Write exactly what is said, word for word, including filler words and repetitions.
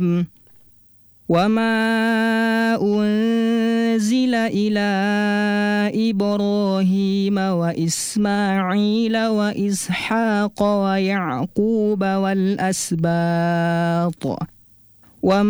وما أنزل إلى إبراهيم وإسماعيل وإسحاق ويعقوب والأسباط وما